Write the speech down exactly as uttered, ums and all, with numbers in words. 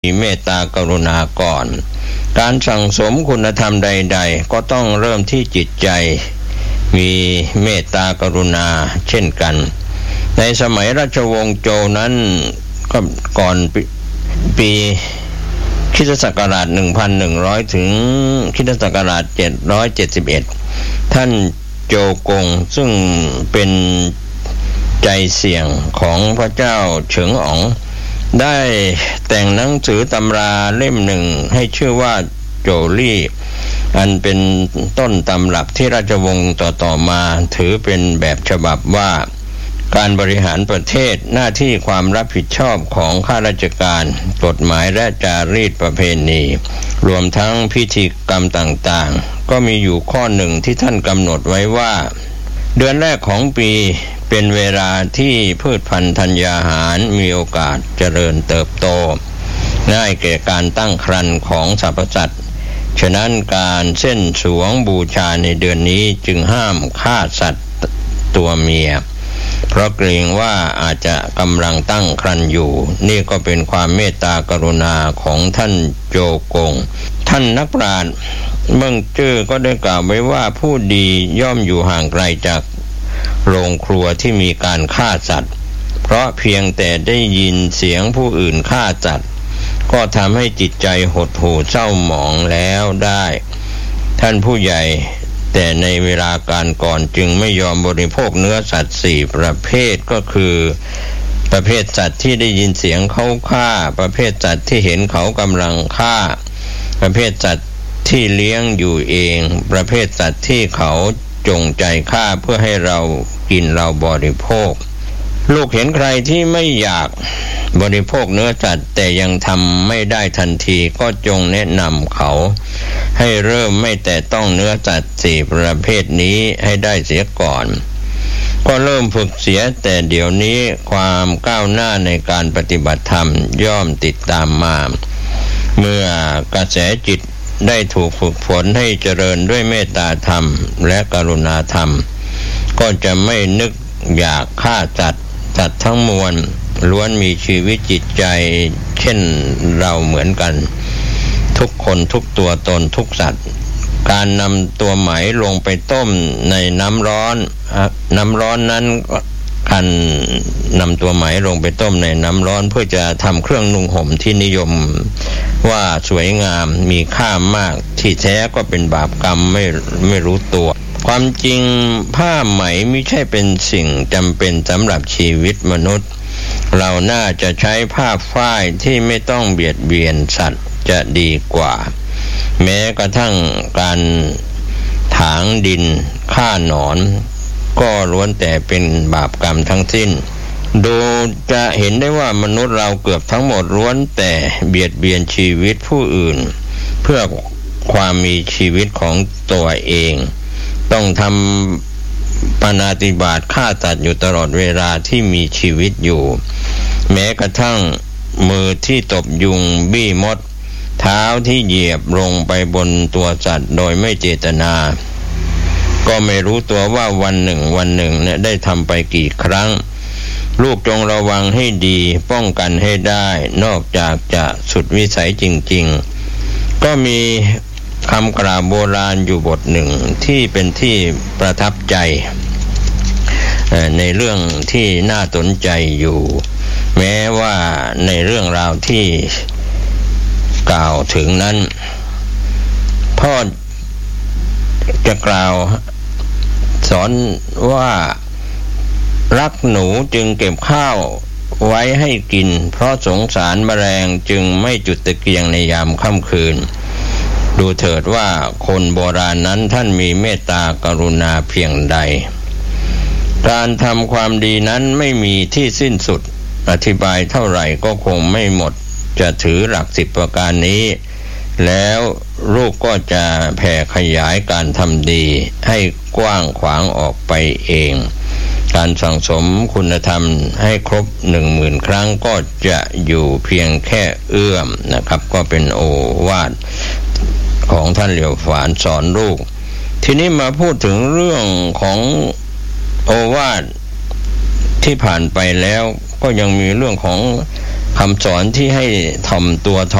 มีเมตตากรุณาก่อนการสั่งสมคุณธรรมใดๆก็ต้องเริ่มที่จิตใจมีเมตตากรุณาเช่นกันในสมัยราชวงศ์โจวนั้นก็ก่อนปีคริสตศักราช หนึ่งพันหนึ่งร้อย ถึงคริสตศักราช เจ็ดร้อยเจ็ดสิบเอ็ด ท่านโจกงซึ่งเป็นใจเสี่ยงของพระเจ้าเฉิงอ๋องได้แต่งหนังสือตำราเล่มหนึ่งให้ชื่อว่าโจลี่อันเป็นต้นตำรับที่ราชวงศ์ต่อๆมาถือเป็นแบบฉบับว่าการบริหารประเทศหน้าที่ความรับผิดชอบของข้าราชการกฎหมายและจารีตประเพณีรวมทั้งพิธีกรรมต่างๆก็มีอยู่ข้อหนึ่งที่ท่านกำหนดไว้ว่าเดือนแรกของปีเป็นเวลาที่พืชพันธุ์ธัญญาหารมีโอกาสเจริญเติบโตง่ายแก่การตั้งครรภ์ของสรรพสัตว์ฉะนั้นการเส้นสรวงบูชาในเดือนนี้จึงห้ามฆ่าสัตว์ตัวเมียเพราะเกรงว่าอาจจะกำลังตั้งครรภ์อยู่นี่ก็เป็นความเมตตากรุณาของท่านโจกงท่านนักปราชญ์เมืองจื้อก็ได้กล่าวไว้ว่าผู้ดีย่อมอยู่ห่างไกลจากโรงครัวที่มีการฆ่าสัตว์เพราะเพียงแต่ได้ยินเสียงผู้อื่นฆ่าสัตว์ก็ทำให้จิตใจหดหู่เศร้าหมองแล้วได้ท่านผู้ใหญ่แต่ในเวลาการก่อนจึงไม่ยอมบริโภคเนื้อสัตว์สี่ประเภทก็คือประเภทสัตว์ที่ได้ยินเสียงเขาฆ่าประเภทสัตว์ที่เห็นเขากำลังฆ่าประเภทสัตว์ที่เลี้ยงอยู่เองประเภทสัตว์ที่เขาจงใจฆ่าเพื่อให้เรากินเราบริโภคลูกเห็นใครที่ไม่อยากบริโภคเนื้อสัตว์แต่ยังทำไม่ได้ทันทีก็จงแนะนำเขาให้เริ่มไม่แต่ต้องเนื้อสัตว์สี่ประเภทนี้ให้ได้เสียก่อนก็เริ่มฝึกเสียแต่เดี๋ยวนี้ความก้าวหน้าในการปฏิบัติธรรมย่อมติดตามมาเมื่อกระแสจิตได้ถูกฝึกฝนให้เจริญด้วยเมตตาธรรมและกรุณาธรรมก็จะไม่นึกอยากฆ่าสัตว์สัตว์ทั้งมวลล้วนมีชีวิตจิตใจเช่นเราเหมือนกันทุกคนทุกตัวตนทุกสัตว์การนำตัวไหมลงไปต้มในน้ำร้อนน้ำร้อนนั้นการนำตัวไหมลงไปต้มในน้ำร้อนเพื่อจะทำเครื่องนุ่งห่มที่นิยมว่าสวยงามมีค่ามากที่แท้ก็เป็นบาปกรรมไม่ไม่รู้ตัวความจริงผ้าไหมไม่ใช่เป็นสิ่งจำเป็นสำหรับชีวิตมนุษย์เราน่าจะใช้ผ้าฝ้ายที่ไม่ต้องเบียดเบียนสัตว์จะดีกว่าแม้กระทั่งการถางดินฆ่าหนอนก็ล้วนแต่เป็นบาปกรรมทั้งสิ้นดูจะเห็นได้ว่ามนุษย์เราเกือบทั้งหมดล้วนแต่เบียดเบียนชีวิตผู้อื่นเพื่อความมีชีวิตของตัวเองต้องทำปาณาติบาตฆ่าสัตว์อยู่ตลอดเวลาที่มีชีวิตอยู่แม้กระทั่งมือที่ตบยุงบี้มดเท้าที่เหยียบลงไปบนตัวสัตว์โดยไม่เจตนาก็ไม่รู้ตัวว่าวันหนึ่งวันหนึ่งเนี่ยได้ทำไปกี่ครั้งลูกจงระวังให้ดีป้องกันให้ได้นอกจากจะสุดวิสัยจริงๆก็มีคำกล่าวโบราณอยู่บทหนึ่งที่เป็นที่ประทับใจในเรื่องที่น่าสนใจอยู่แม้ว่าในเรื่องราวที่กล่าวถึงนั้นพ่อจะกล่าวสอนว่ารักหนูจึงเก็บข้าวไว้ให้กินเพราะสงสารแมลงจึงไม่จุดตะเกียงในยามค่ำคืนดูเถิดว่าคนโบราณนั้นท่านมีเมตตากรุณาเพียงใดการทำความดีนั้นไม่มีที่สิ้นสุดอธิบายเท่าไหร่ก็คงไม่หมดจะถือหลักสิบประการนี้แล้วลูกก็จะแผ่ขยายการทำดีให้กว้างขวางออกไปเองการสั่งสมคุณธรรมให้ครบหนึ่งหมื่นครั้งก็จะอยู่เพียงแค่เอื้อมนะครับก็เป็นโอวาทของท่านเหลียวฝานสอนลูกทีนี้มาพูดถึงเรื่องของโอวาทที่ผ่านไปแล้วก็ยังมีเรื่องของคคำสอนที่ให้ถ่อมตัวถ่อ